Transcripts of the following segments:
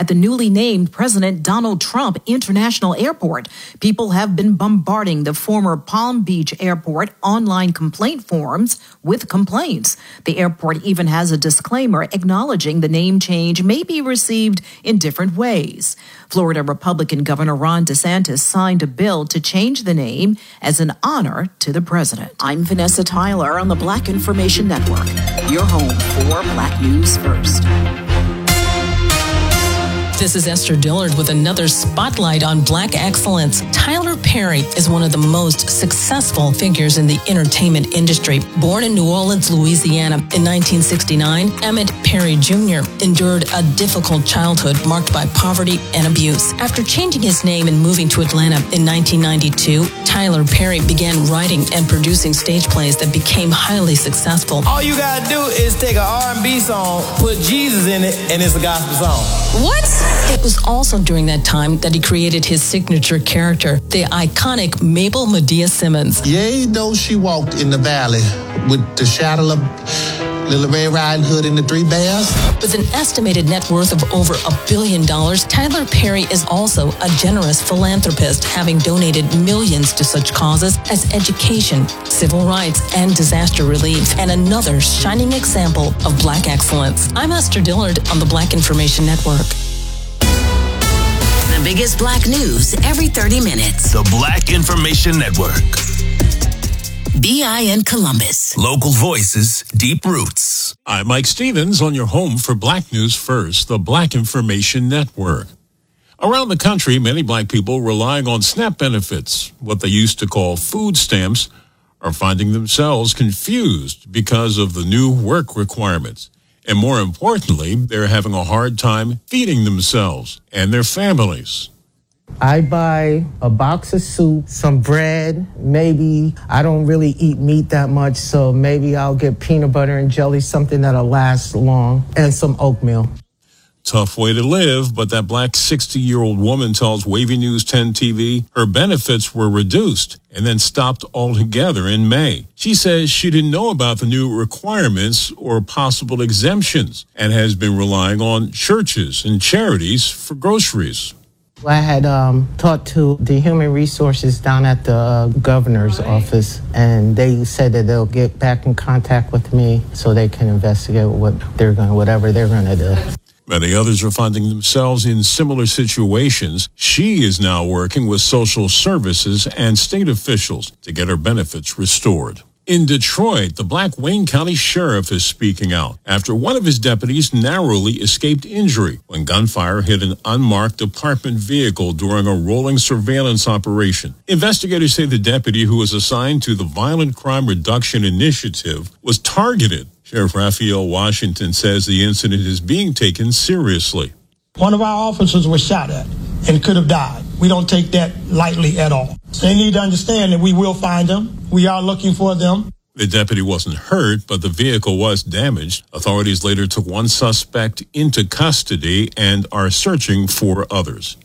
at the newly named President Donald Trump International Airport. People have been bombarding the former Palm Beach Airport online complaint forums with complaints. The airport even has a disclaimer acknowledging the name change may be received in different ways. Florida Republican Governor Ron DeSantis signed a bill to change the name as an honor to the president. I'm Vanessa Tyler on the Black Information Network, your home for Black News First. This is Esther Dillard with another spotlight on Black excellence. Tyler Perry is one of the most successful figures in the entertainment industry. Born in New Orleans, Louisiana in 1969, Emmett Perry Jr. endured a difficult childhood marked by poverty and abuse. After changing his name and moving to Atlanta in 1992, Tyler Perry began writing and producing stage plays that became highly successful. All you gotta do is take an R&B song, put Jesus in it, and it's a gospel song. What? It was also during that time that he created his signature character, the iconic Mabel Medea Simmons. Yea, though she walked in the valley with the shadow of Little Red Riding Hood and the Three Bears. With an estimated net worth of over $1 billion, Tyler Perry is also a generous philanthropist, having donated millions to such causes as education, civil rights, and disaster relief, and another shining example of Black excellence. I'm Esther Dillard on the Black Information Network. The biggest Black news every 30 minutes. The Black Information Network. BI in Columbus. Local voices, deep roots. I'm Mike Stevens on your home for Black News First, the Black Information Network. Around the country, many Black people relying on SNAP benefits, what they used to call food stamps, are finding themselves confused because of the new work requirements. And more importantly, they're having a hard time feeding themselves and their families. I buy a box of soup, some bread, maybe I don't really eat meat that much, so maybe I'll get peanut butter and jelly, something that'll last long, and some oatmeal. Tough way to live, but that Black 60-year-old woman tells Wavy News 10 TV her benefits were reduced and then stopped altogether in May. She says she didn't know about the new requirements or possible exemptions and has been relying on churches and charities for groceries. I had talked to the human resources down at the governor's office, and they said that they'll get back in contact with me so they can investigate whatever they're going to do. Many others are finding themselves in similar situations. She is now working with social services and state officials to get her benefits restored. In Detroit, the Black Wayne County Sheriff is speaking out after one of his deputies narrowly escaped injury when gunfire hit an unmarked department vehicle during a rolling surveillance operation. Investigators say the deputy, who was assigned to the Violent Crime Reduction Initiative, was targeted. Sheriff Raphael Washington says the incident is being taken seriously. One of our officers was shot at and could have died. We don't take that lightly at all. They need to understand that we will find them. We are looking for them. The deputy wasn't hurt, but the vehicle was damaged. Authorities later took one suspect into custody and are searching for others.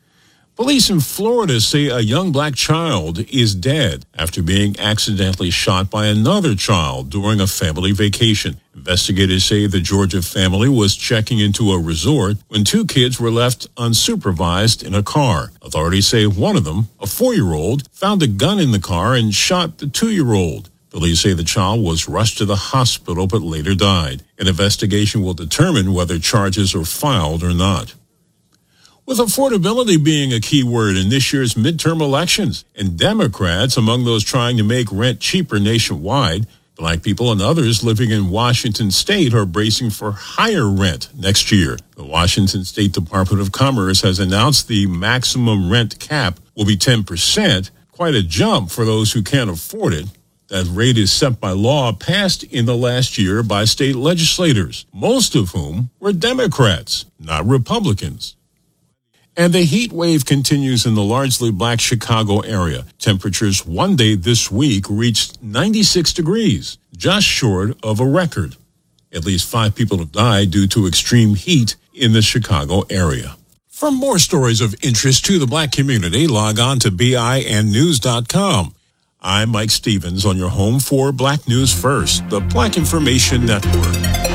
Police in Florida say a young Black child is dead after being accidentally shot by another child during a family vacation. Investigators say the Georgia family was checking into a resort when two kids were left unsupervised in a car. Authorities say one of them, a 4-year-old, found a gun in the car and shot the 2-year-old. Police say the child was rushed to the hospital but later died. An investigation will determine whether charges are filed or not. With affordability being a key word in this year's midterm elections, and Democrats among those trying to make rent cheaper nationwide, Black people and others living in Washington State are bracing for higher rent next year. The Washington State Department of Commerce has announced the maximum rent cap will be 10%, quite a jump for those who can't afford it. That rate is set by law passed in the last year by state legislators, most of whom were Democrats, not Republicans. And the heat wave continues in the largely Black Chicago area. Temperatures one day this week reached 96 degrees, just short of a record. At least 5 people have died due to extreme heat in the Chicago area. For more stories of interest to the Black community, log on to BINnews.com. I'm Mike Stevens on your home for Black News First, the Black Information Network.